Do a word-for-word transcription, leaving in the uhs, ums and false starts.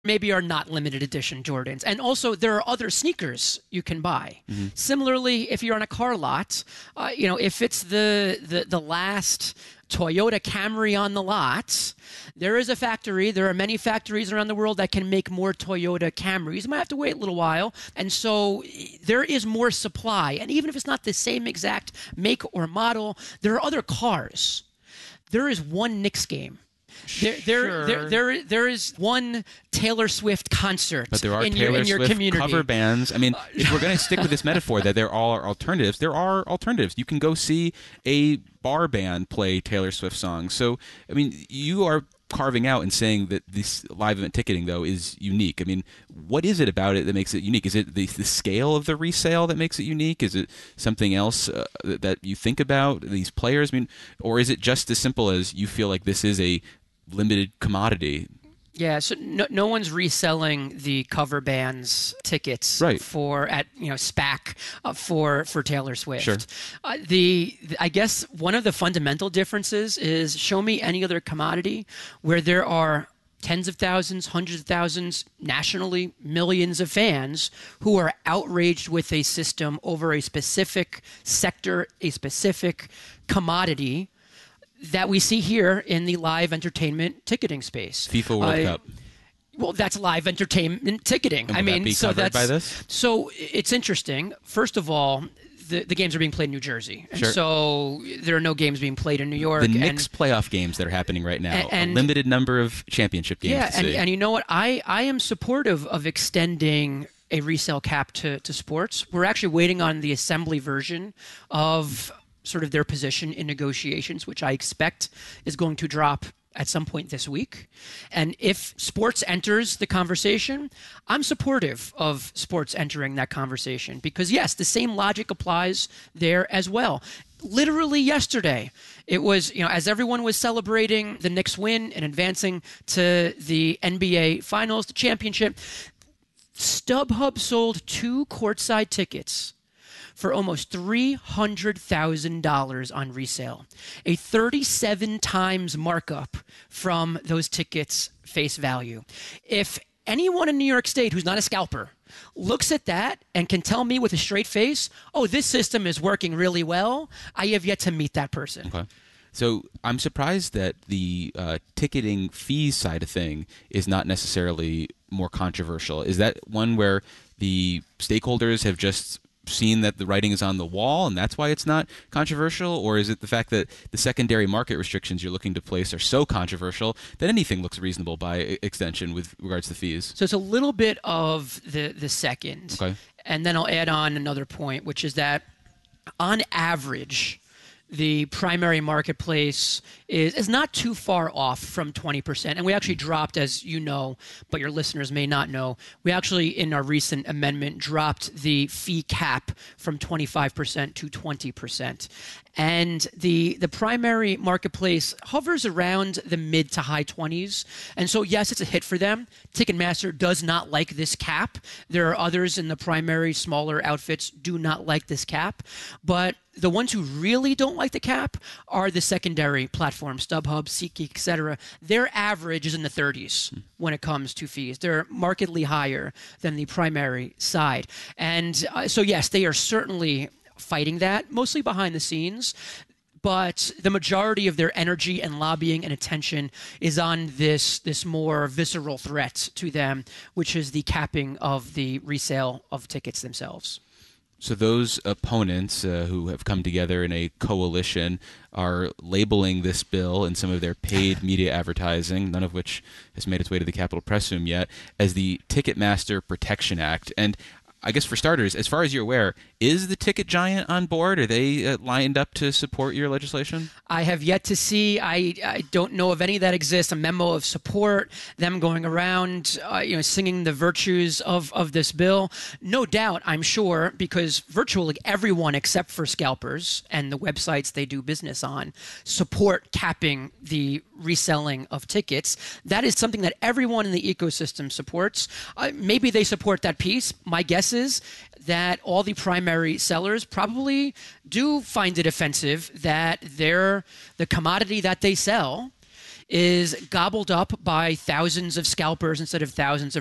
maybe are not limited edition Jordans. And also, there are other sneakers you can buy. Mm-hmm. Similarly, if you're on a car lot, uh, you know, if it's the, the, the last Toyota Camry on the lot, there is a factory. There are many factories around the world that can make more Toyota Camrys. You might have to wait a little while. And so there is more supply. And even if it's not the same exact make or model, there are other cars. There is one Knicks game. There, there, Sure. there, there, there is one Taylor Swift concert But there are in, Taylor your, in your Swift community. cover bands. I mean, if we're going to stick with this metaphor that there are alternatives, there are alternatives. You can go see a bar band play Taylor Swift songs. So, I mean, you are carving out and saying that this live event ticketing, though, is unique. I mean, what is it about it that makes it unique? Is it the, the scale of the resale that makes it unique? Is it something else uh, that you think about, these players? I mean, or is it just as simple as you feel like this is a limited commodity? Yeah, so no, no one's reselling the cover band's tickets Right. for at you know SPAC uh, for for Taylor Swift. Sure. Uh, the, the I guess one of the fundamental differences is show me any other commodity where there are tens of thousands, hundreds of thousands, nationally millions of fans who are outraged with a system over a specific sector, a specific commodity that we see here in the live entertainment ticketing space. FIFA World Uh, Cup. Well, that's live entertainment ticketing. And I will that mean, be so covered that's by this? so it's interesting. First of all, the, the games are being played in New Jersey, and Sure. so there are no games being played in New York. The and, Knicks playoff games that are happening right now, And- and- a limited number of championship games yeah, to and, see. and you know what? I, I am supportive of extending a resale cap to, to sports. We're actually waiting on the assembly version of sort of their position in negotiations, which I expect is going to drop at some point this week. And if sports enters the conversation, I'm supportive of sports entering that conversation because, yes, the same logic applies there as well. Literally yesterday, it was, you know, as everyone was celebrating the Knicks win and advancing to the N B A Finals, the championship, StubHub sold two courtside tickets for almost three hundred thousand dollars on resale, a thirty-seven times markup from those tickets' face value. If anyone in New York State who's not a scalper looks at that and can tell me with a straight face, oh, this system is working really well, I have yet to meet that person. Okay. So I'm surprised that the uh, ticketing fees side of thing is not necessarily more controversial. Is that one where the stakeholders have just seen that the writing is on the wall and that's why it's not controversial? Or is it the fact that the secondary market restrictions you're looking to place are so controversial that anything looks reasonable by extension with regards to fees? So it's a little bit of the, the second. Okay. And then I'll add on another point, which is that on average, the primary marketplace is, is not too far off from twenty percent. And we actually dropped, as you know, but your listeners may not know, we actually, in our recent amendment, dropped the fee cap from twenty-five percent to twenty percent. And the the primary marketplace hovers around the mid to high twenties. And so, yes, it's a hit for them. Ticketmaster does not like this cap. There are others in the primary, smaller outfits do not like this cap. But the ones who really don't like the cap are the secondary platforms, StubHub, SeatGeek, et cetera. Their average is in the thirties when it comes to fees. They're markedly higher than the primary side. And uh, so, yes, they are certainly fighting that, mostly behind the scenes. But the majority of their energy and lobbying and attention is on this this more visceral threat to them, which is the capping of the resale of tickets themselves. So those opponents uh, who have come together in a coalition are labeling this bill in some of their paid media advertising, none of which has made its way to the Capitol Press Room yet, as the Ticketmaster Protection Act. And I guess for starters, as far as you're aware, is the ticket giant on board? Are they uh, lined up to support your legislation? I have yet to see. I, I don't know of any that exist. A memo of support, them going around, uh, you know, singing the virtues of, of this bill. No doubt, I'm sure, because virtually everyone except for scalpers and the websites they do business on support capping the reselling of tickets. That is something that everyone in the ecosystem supports. Uh, maybe they support that piece. My guess is that all the primary sellers probably do find it offensive that they're, the commodity that they sell is gobbled up by thousands of scalpers instead of thousands of